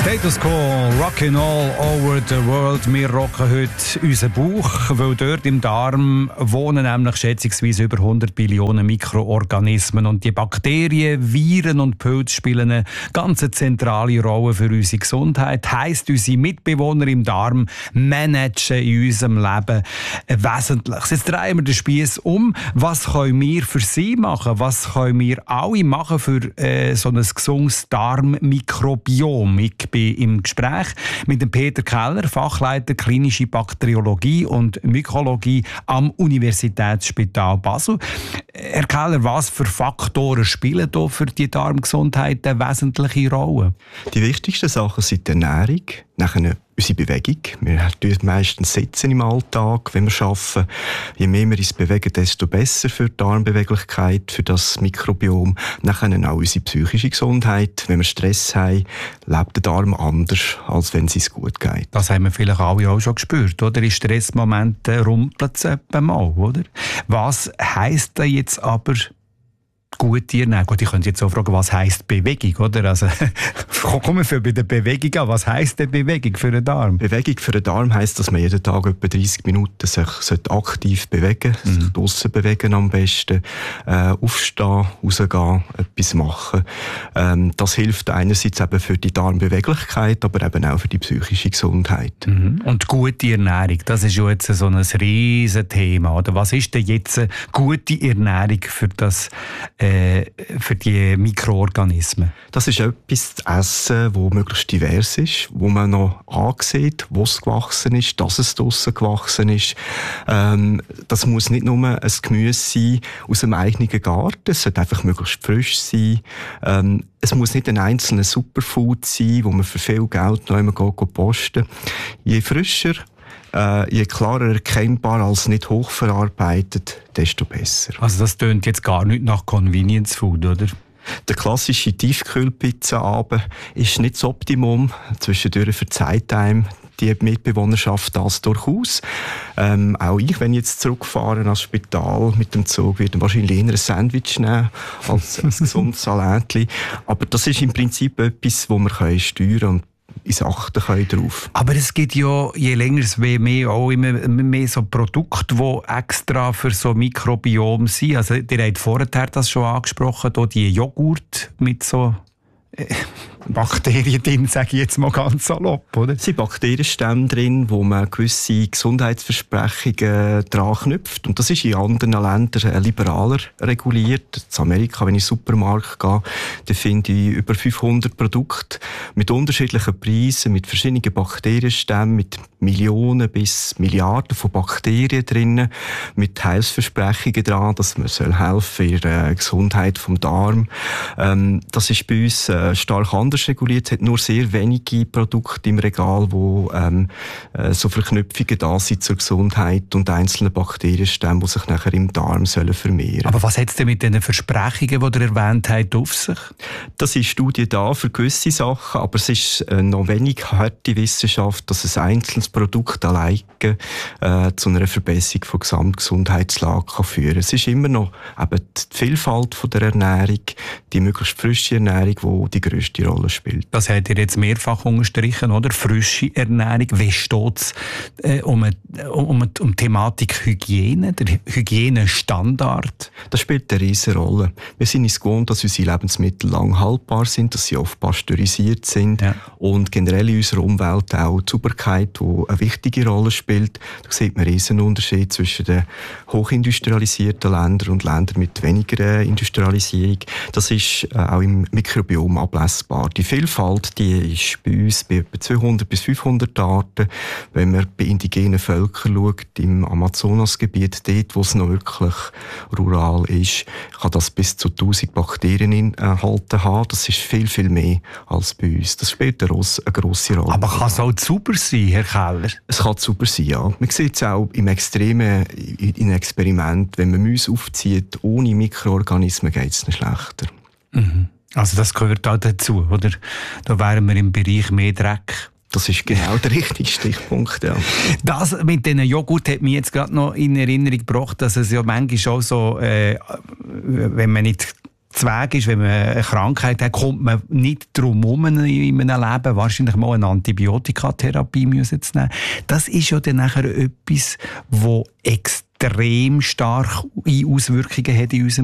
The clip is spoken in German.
Status Quo, Rockin' All Over the World. Wir rocken heute unseren Bauch, weil dort im Darm wohnen nämlich schätzungsweise über 100 Billionen Mikroorganismen. Und die Bakterien, Viren und Pilze spielen eine ganz zentrale Rolle für unsere Gesundheit. Heisst, unsere Mitbewohner im Darm managen in unserem Leben Wesentliches. Jetzt drehen wir den Spieß um. Was können wir für sie machen? Was können wir alle machen für so ein gesundes Darmmikrobiom? Ich bin im Gespräch mit dem Peter Keller, Fachleiter klinische Bakteriologie und Mykologie am Universitätsspital Basel. Herr Keller, was für Faktoren spielen da für die Darmgesundheit eine wesentliche Rolle? Die wichtigsten Sachen sind die Ernährung, nachher unsere Bewegung. Wir tun meistens sitzen im Alltag, wenn wir arbeiten. Je mehr wir uns bewegen, desto besser für die Darmbeweglichkeit, für das Mikrobiom. Nachher auch unsere psychische Gesundheit. Wenn wir Stress haben, lebt der Darm anders, als wenn es uns gut geht. Das haben wir vielleicht alle auch schon gespürt, oder? In Stressmomenten rumpelt es etwa mal, oder? Was heisst da jetzt aber gute Ernährung? Gut, ich könnte jetzt auch fragen, was heisst Bewegung, oder? Also, kommen wir bei der Bewegung an. Was heisst denn Bewegung für den Darm? Bewegung für den Darm heisst, dass man jeden Tag etwa 30 Minuten sich aktiv bewegen sollte, sich draussen bewegen am besten, aufstehen, rausgehen, etwas machen. Das hilft einerseits eben für die Darmbeweglichkeit, aber eben auch für die psychische Gesundheit. Und gute Ernährung, das ist ja jetzt so ein riesen Thema, oder? Was ist denn jetzt eine gute Ernährung für die Mikroorganismen? Das ist etwas zu essen, das möglichst divers ist, wo man noch ansieht, wo es gewachsen ist, dass es draussen gewachsen ist. Das muss nicht nur ein Gemüse sein aus dem eigenen Garten, es sollte einfach möglichst frisch sein. Es muss nicht ein einzelner Superfood sein, wo man für viel Geld noch einmal posten. Je frischer, je klarer erkennbar als nicht hochverarbeitet, desto besser. Also das tönt jetzt gar nicht nach Convenience Food, oder? Der klassische Tiefkühlpizza-Abend ist nicht das Optimum. Zwischendurch verzeiht einem die Mitbewohnerschaft das durchaus. Auch ich, wenn ich jetzt zurückfahre ans Spital mit dem Zug, würde wahrscheinlich eher ein Sandwich nehmen als ein gesundes Salätchen. Aber das ist im Prinzip etwas, das wir steuern können. Ins Achten können drauf. Aber es gibt ja, je länger es mehr, auch immer mehr so Produkte, die extra für so Mikrobiom sind. Also, ihr habt vorher das schon angesprochen, hier die Joghurt mit so Bakterien drin, sage ich jetzt mal ganz salopp, oder? Es sind Bakterienstämme drin, wo man gewisse Gesundheitsversprechungen dran knüpft. Und das ist in anderen Ländern liberaler reguliert. In Amerika, wenn ich in den Supermarkt gehe, da finde ich über 500 Produkte mit unterschiedlichen Preisen, mit verschiedenen Bakterienstämmen, mit Millionen bis Milliarden von Bakterien drin, mit Heilsversprechungen dran, dass man helfen in der Gesundheit vom Darm. Das ist bei uns stark anders reguliert. Es hat nur sehr wenige Produkte im Regal, wo so Verknüpfungen da sind zur Gesundheit und einzelne Bakterienstämme, die sich nachher im Darm sollen vermehren. Aber was hat es denn mit den Versprechungen, die ihr erwähnt habt, auf sich? Das ist Studie da für gewisse Sachen, aber es ist noch wenig harte Wissenschaft, dass ein einzelnes Produkt alleine zu einer Verbesserung von Gesamtgesundheitslage kann führen. Es ist immer noch eben die Vielfalt von der Ernährung, die möglichst frische Ernährung, die grösste Rolle spielt. Das habt ihr jetzt mehrfach unterstrichen, oder? Frische Ernährung. Wie steht es um die Thematik Hygiene, der Hygienestandard? Das spielt eine riesige Rolle. Wir sind uns gewohnt, dass unsere Lebensmittel lang haltbar sind, dass sie oft pasteurisiert sind und generell in unserer Umwelt auch die Sauberkeit, die eine wichtige Rolle spielt. Da sieht man einen riesen Unterschied zwischen den hochindustrialisierten Ländern und Ländern mit weniger Industrialisierung. Das ist auch im Mikrobiom ablesbar. Die Vielfalt, die ist bei uns bei etwa 200 bis 500 Arten. Wenn man bei indigenen Völkern schaut, im Amazonasgebiet, dort, wo es noch wirklich rural ist, kann das bis zu 1000 Bakterien enthalten haben. Das ist viel, viel mehr als bei uns. Das spielt eine grosse Rolle. Aber kann es auch sauber sein, Herr Keller? Es kann sauber sein, ja. Man sieht es auch im Extremen in Experiment. Wenn man Mäuse aufzieht, ohne Mikroorganismen geht es nicht schlechter. Also das gehört auch dazu, oder? Da wären wir im Bereich mehr Dreck. Das ist genau der richtige Stichpunkt, ja. Das mit diesen Joghurt hat mich jetzt gerade noch in Erinnerung gebracht, dass es ja manchmal auch so, wenn man nicht Weg ist, wenn man eine Krankheit hat, kommt man nicht drum herum in einem Leben, wahrscheinlich mal eine Antibiotikatherapie müssen zu nehmen. Das ist ja dann nachher etwas, wo extrem stark Auswirkungen hat in unserem